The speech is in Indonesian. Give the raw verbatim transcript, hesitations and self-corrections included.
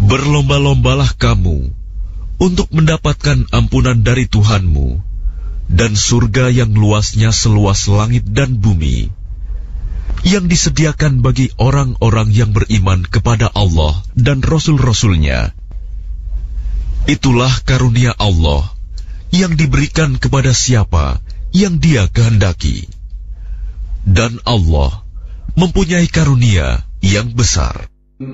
Berlomba-lombalah kamu untuk mendapatkan ampunan dari Tuhanmu dan surga yang luasnya seluas langit dan bumi, yang disediakan bagi orang-orang yang beriman kepada Allah dan Rasul-Rasulnya. Itulah karunia Allah yang diberikan kepada siapa yang Dia kehendaki. Dan Allah mempunyai karunia yang besar.